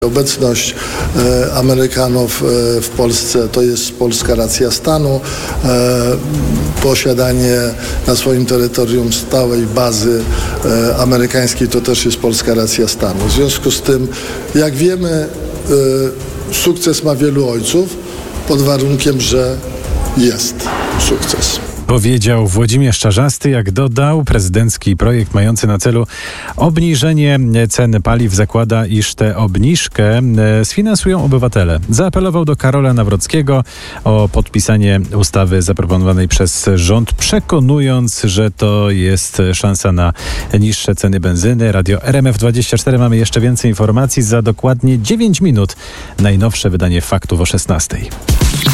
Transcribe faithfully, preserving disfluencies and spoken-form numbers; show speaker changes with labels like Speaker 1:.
Speaker 1: Obecność e, Amerykanów e, w Polsce to jest polska racja stanu. E, posiadanie na swoim terytorium stałej bazy e, amerykańskiej to też jest polska racja stanu. W związku z tym, jak wiemy, e, sukces ma wielu ojców, pod warunkiem, że jest sukces.
Speaker 2: Powiedział Włodzimierz Czarzasty, jak dodał, prezydencki projekt mający na celu obniżenie ceny paliw zakłada, iż tę obniżkę sfinansują obywatele. Zaapelował do Karola Nawrockiego o podpisanie ustawy zaproponowanej przez rząd, przekonując, że to jest szansa na niższe ceny benzyny. Radio R M F dwadzieścia cztery. Mamy jeszcze więcej informacji za dokładnie dziewięć minut. Najnowsze wydanie Faktów o szesnastej.